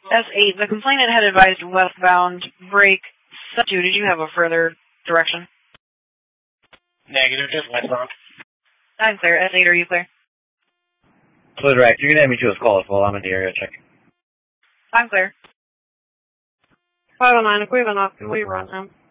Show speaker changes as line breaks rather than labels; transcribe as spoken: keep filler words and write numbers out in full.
S eight, the complainant had advised westbound, brake, sub two. Did you have a further direction?
Negative, just westbound.
I'm clear. S eight, are you clear?
Clear direct. You can add me to his call as well. I'm in the area checking.
I'm clear.
five oh nine, Cleveland, can we run him?